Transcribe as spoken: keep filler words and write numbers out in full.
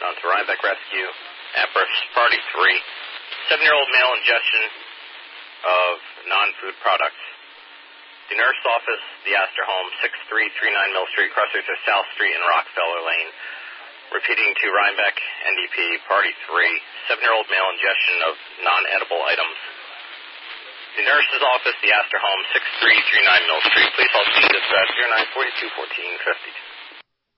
on to Rhinebeck Rescue, Empress, Party three. Seven-year-old male ingestion of non-food products. The nurse office, the Astor Home, six three three nine Mill Street, crossroads of South Street and Rockefeller Lane. Repeating to Rhinebeck, N D P, Party three. Seven-year-old male ingestion of non-edible items. The nurse's office, the Astor Home, six three three nine Mill Street. Please hold C dispatch zero nine four two one four five zero.